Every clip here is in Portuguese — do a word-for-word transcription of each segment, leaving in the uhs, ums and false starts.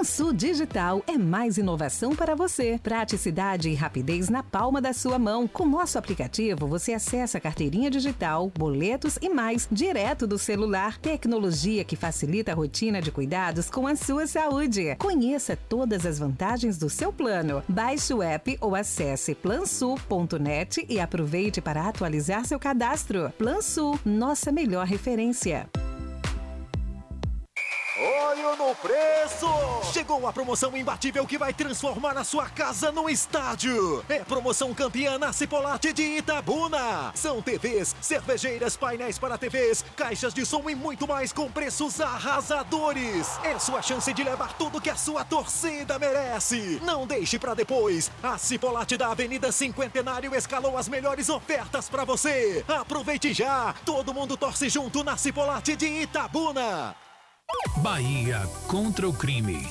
Plansul Digital é mais inovação para você. Praticidade e rapidez na palma da sua mão. Com nosso aplicativo, você acessa a carteirinha digital, boletos e mais, direto do celular. Tecnologia que facilita a rotina de cuidados com a sua saúde. Conheça todas as vantagens do seu plano. Baixe o app ou acesse plansul ponto net e aproveite para atualizar seu cadastro. Plansul, nossa melhor referência. Olho no preço! Chegou a promoção imbatível que vai transformar a sua casa num estádio. É promoção campeã na Cipolate de Itabuna. São T Vs, cervejeiras, painéis para T Vs, caixas de som e muito mais com preços arrasadores. É sua chance de levar tudo que a sua torcida merece. Não deixe para depois. A Cipolate da Avenida Cinquentenário escalou as melhores ofertas para você. Aproveite já. Todo mundo torce junto na Cipolate de Itabuna. Bahia contra o crime.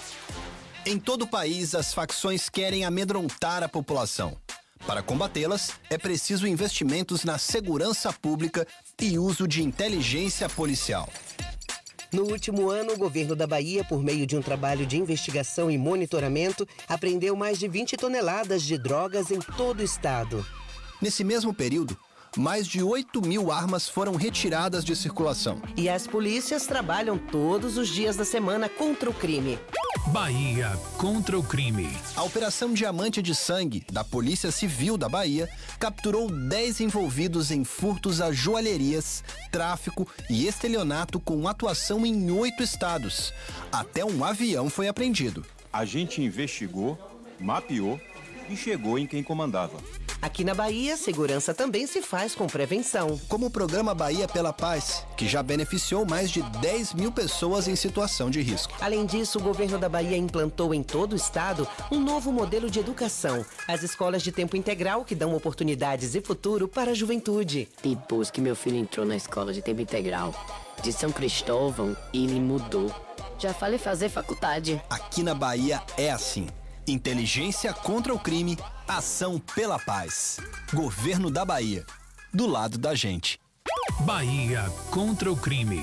Em todo o país, as facções querem amedrontar a população. Para combatê-las, é preciso investimentos na segurança pública e uso de inteligência policial. No último ano, o governo da Bahia, por meio de um trabalho de investigação e monitoramento, apreendeu mais de vinte toneladas de drogas em todo o estado. Nesse mesmo período, mais de oito mil armas foram retiradas de circulação. E as polícias trabalham todos os dias da semana contra o crime. Bahia contra o crime. A Operação Diamante de Sangue, da Polícia Civil da Bahia, capturou dez envolvidos em furtos a joalherias, tráfico e estelionato com atuação em oito estados. Até um avião foi apreendido. A gente investigou, mapeou e chegou em quem comandava. Aqui na Bahia, segurança também se faz com prevenção. Como o programa Bahia pela Paz, que já beneficiou mais de dez mil pessoas em situação de risco. Além disso, o governo da Bahia implantou em todo o estado um novo modelo de educação. As escolas de tempo integral que dão oportunidades e futuro para a juventude. Depois que meu filho entrou na escola de tempo integral de São Cristóvão, ele mudou. Já falei fazer faculdade. Aqui na Bahia é assim. Inteligência contra o crime, ação pela paz. Governo da Bahia, do lado da gente. Bahia contra o crime.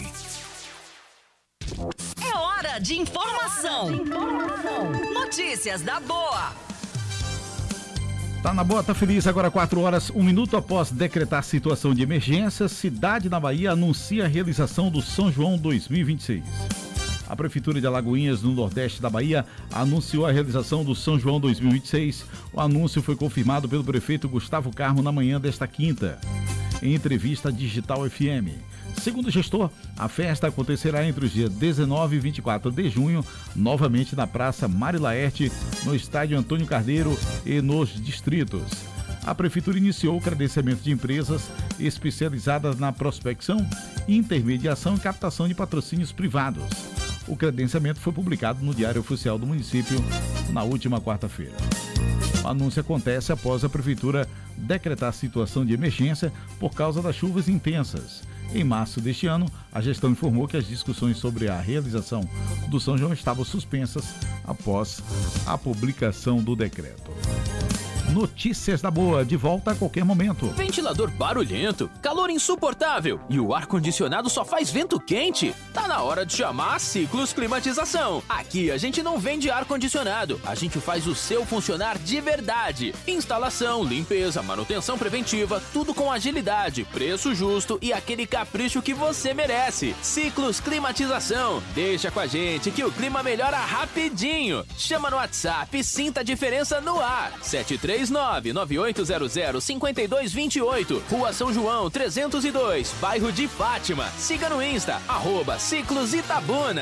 É hora de informação. De informação. Notícias da boa. Tá na boa, tá feliz. Agora quatro horas, um minuto após decretar situação de emergência, cidade na Bahia anuncia a realização do São João dois mil e vinte e seis. A Prefeitura de Alagoinhas, no Nordeste da Bahia, anunciou a realização do São João dois mil e vinte e seis. O anúncio foi confirmado pelo prefeito Gustavo Carmo na manhã desta quinta, em entrevista à Digital F M. Segundo o gestor, a festa acontecerá entre os dias dezenove e vinte e quatro de junho, novamente na Praça Mário Laerte, no Estádio Antônio Carneiro e nos distritos. A Prefeitura iniciou o credenciamento de empresas especializadas na prospecção, intermediação e captação de patrocínios privados. O credenciamento foi publicado no Diário Oficial do município na última quarta-feira. O anúncio acontece após a Prefeitura decretar situação de emergência por causa das chuvas intensas. Em março deste ano, a gestão informou que as discussões sobre a realização do São João estavam suspensas após a publicação do decreto. Notícias da boa, de volta a qualquer momento. Ventilador barulhento, calor insuportável e o ar-condicionado só faz vento quente? Tá na hora de chamar a Ciclos Climatização. Aqui a gente não vende ar-condicionado, a gente faz o seu funcionar de verdade. Instalação, limpeza, manutenção preventiva, tudo com agilidade, preço justo e aquele capricho que você merece. Ciclos Climatização. Deixa com a gente que o clima melhora rapidinho. Chama no WhatsApp e sinta a diferença no ar. sete três nove, nove oito zero zero, cinco dois dois oito, Rua São João trezentos e dois, bairro de Fátima. Siga no Insta, arroba Ciclos Itabuna.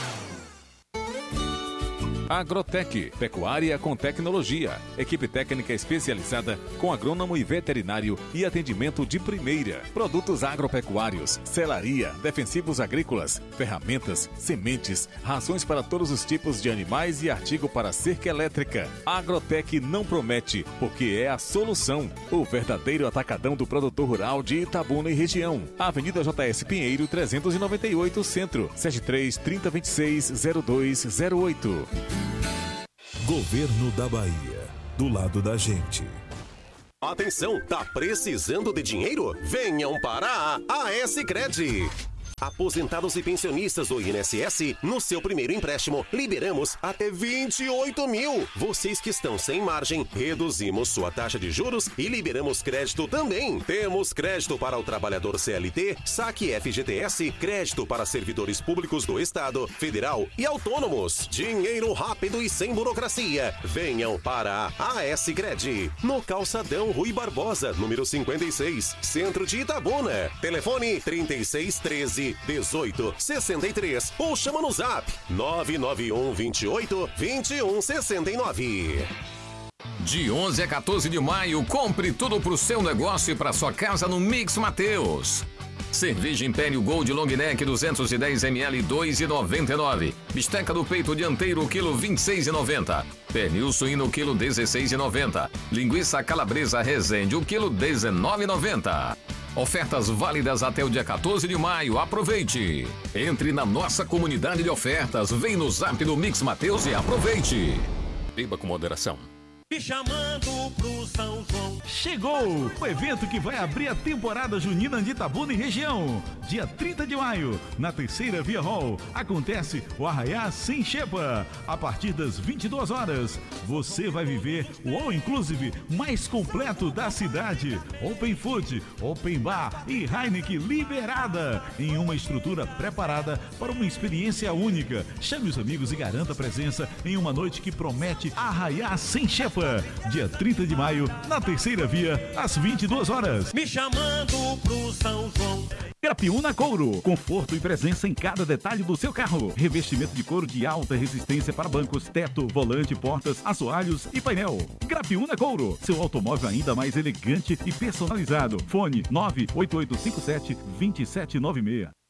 Agrotec, pecuária com tecnologia. Equipe técnica especializada com agrônomo e veterinário e atendimento de primeira. Produtos agropecuários, selaria, defensivos agrícolas, ferramentas, sementes, rações para todos os tipos de animais e artigo para cerca elétrica. Agrotec não promete, porque é a solução. O verdadeiro atacadão do produtor rural de Itabuna e região. Avenida J S Pinheiro trezentos e noventa e oito, Centro, sete três, trinta, vinte e seis, zero dois zero oito. Governo da Bahia, do lado da gente. Atenção, tá precisando de dinheiro? Venham para a AS Cred. Aposentados e pensionistas do I N S S, no seu primeiro empréstimo, liberamos até vinte e oito mil. Vocês que estão sem margem, reduzimos sua taxa de juros e liberamos crédito também. Temos crédito para o trabalhador C L T, saque F G T S, crédito para servidores públicos do Estado, Federal e autônomos. Dinheiro rápido e sem burocracia. Venham para a A-S-Cred, no Calçadão Rui Barbosa, número cinquenta e seis, centro de Itabuna. Telefone trinta e seis, treze, dezoito, sessenta e três ou chama no zap nove nove um, vinte e oito, vinte e um, sessenta e nove. De onze a quatorze de maio, compre tudo pro seu negócio e pra sua casa no Mix Mateus. Cerveja Império Gold Long Neck duzentos e dez mililitros, dois reais e noventa e nove centavos. Bisteca do peito dianteiro, quilo vinte e seis reais e noventa centavos. Pernil suíno, quilo dezesseis reais e noventa centavos. Linguiça calabresa Resende, o quilo dezenove reais e noventa centavos. Ofertas válidas até o dia quatorze de maio. Aproveite! Entre na nossa comunidade de ofertas. Vem no zap do Mix Mateus e aproveite! Beba com moderação. Me chamando pro São João. Chegou o evento que vai abrir a temporada junina de Itabuna e região. Dia trinta de maio, na terceira Via Hall, acontece o Arraiá Sem Xepa. A partir das vinte e duas horas, você vai viver o All Inclusive mais completo da cidade. Open Food, Open Bar e Heineken liberada, em uma estrutura preparada para uma experiência única. Chame os amigos e garanta presença em uma noite que promete Arraiá Sem Xepa. Dia trinta de maio, na terceira via, às vinte e duas horas. Me chamando pro São João. Grapiúna Couro, conforto e presença em cada detalhe do seu carro. Revestimento de couro de alta resistência para bancos, teto, volante, portas, assoalhos e painel. Grapiúna Couro, seu automóvel ainda mais elegante e personalizado. Fone nove oito oito cinco sete, dois sete nove seis.